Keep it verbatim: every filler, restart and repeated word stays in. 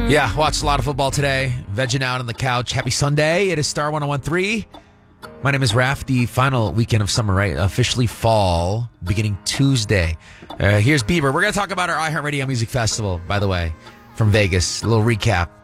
Yeah, watched a lot of football today. Vegging out on the couch. Happy Sunday. It is Star one oh one three. My name is Raph. The final weekend of summer, right? Officially fall, beginning Tuesday. Uh, here's Bieber. We're going to talk about our iHeartRadio Music Festival, by the way, from Vegas. A little recap.